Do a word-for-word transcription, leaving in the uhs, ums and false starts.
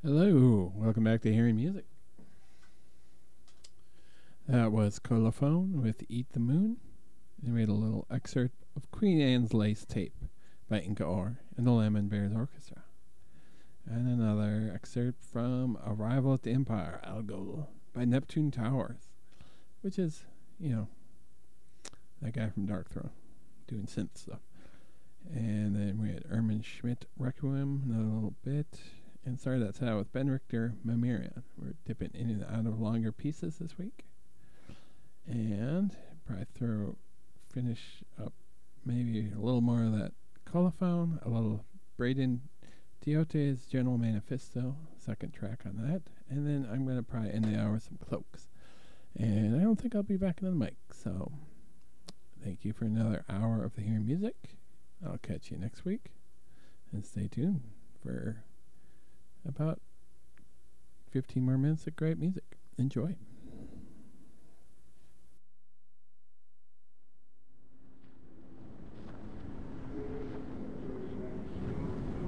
Hello, welcome back to Hearing Music. That was Colophone with Eat the Moon. And we had a little excerpt of Queen Anne's Lace Tape by Inca Orr and the Lemon Bears Orchestra. And another excerpt from Arrival at the Empire, Algol, by Neptune Towers, which is, you know, that guy from Dark Throne doing synth stuff. And then we had Ermin Schmidt Requiem, another little bit. And started that set out with Ben Richter, Mamirian. We're dipping in and out of longer pieces this week. And probably throw, finish up maybe a little more of that colophone, a little Braden Diote's General Manifesto, second track on that. And then I'm going to probably end the hour with some cloaks. And I don't think I'll be back on the mic. So thank you for another hour of the Hearing Music. I'll catch you next week. And stay tuned for about fifteen more minutes of great music. Enjoy.